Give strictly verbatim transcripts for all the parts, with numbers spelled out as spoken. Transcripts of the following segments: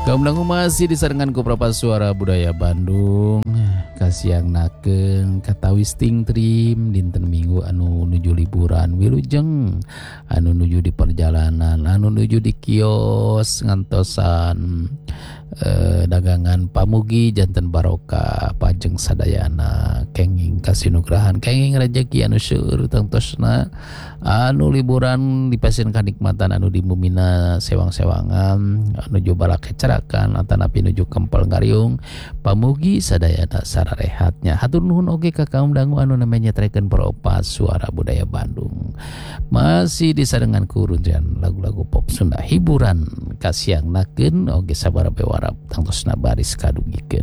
Kaum dangu masih disarengan ku Prapas Suara Budaya Bandung. Kasiang nakeun katawis ting trim dinten Minggu anu nuju liburan wilujeng, anu nuju di perjalanan, anu nuju di kios ngantosan eh, dagangan pamugi janten barokah pajeng sadayana kenging kasinugrahan kenging rejeki anu seueur tangtosna anu liburan dipasieun kanikmatan anu dimumina sewang-sewangan anu nuju balak kecerakan atanapi nuju kempel ngariung pamugi sadayana sararehatnya. Hatur nuhun oge ka kaum dangu anu namanya trekeun Prapas Suara Budaya Bandung. Masih disarengan ku runtuhan lagu-lagu pop Sunda hiburan kasiangnakeun oge sabaraha warap tangtosna baris kadugikeun.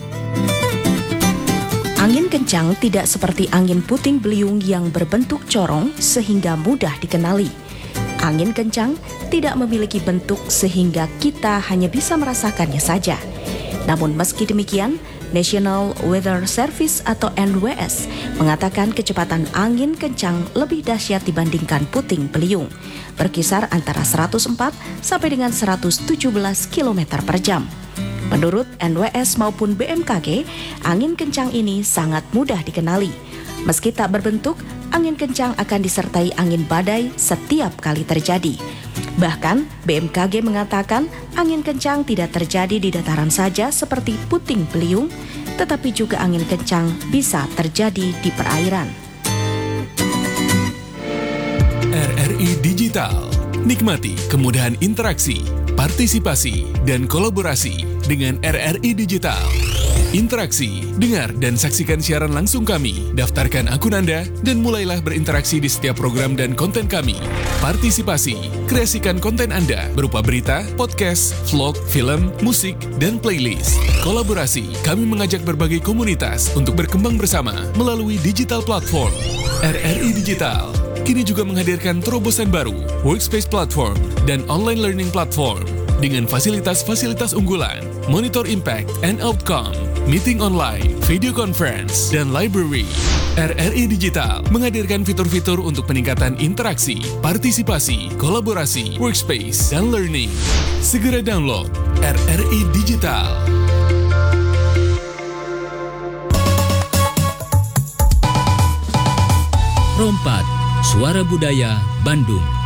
Angin kencang tidak seperti angin puting beliung yang berbentuk corong sehingga mudah dikenali. Angin kencang tidak memiliki bentuk sehingga kita hanya bisa merasakannya saja. Namun meski demikian, National Weather Service atau N W S mengatakan kecepatan angin kencang lebih dahsyat dibandingkan puting beliung, berkisar antara seratus empat sampai dengan seratus tujuh belas kilometer per jam. Menurut N W S maupun B M K G, angin kencang ini sangat mudah dikenali. Meski tak berbentuk, angin kencang akan disertai angin badai setiap kali terjadi. Bahkan B M K G mengatakan angin kencang tidak terjadi di dataran saja seperti puting beliung, tetapi juga angin kencang bisa terjadi di perairan. R R I Digital, nikmati kemudahan interaksi, partisipasi, dan kolaborasi dengan R R I Digital. Interaksi, dengar dan saksikan siaran langsung kami, daftarkan akun Anda, dan mulailah berinteraksi di setiap program dan konten kami. Partisipasi, kreasikan konten Anda berupa berita, podcast, vlog, film, musik, dan playlist. Kolaborasi, kami mengajak berbagai komunitas untuk berkembang bersama melalui digital platform. R R I Digital kini juga menghadirkan terobosan baru, workspace platform, dan online learning platform dengan fasilitas-fasilitas unggulan, monitor impact and outcome, meeting online, video conference, dan library. R R I Digital menghadirkan fitur-fitur untuk peningkatan interaksi, partisipasi, kolaborasi, workspace, dan learning. Segera download R R I Digital. Rompat, Suara Budaya Bandung.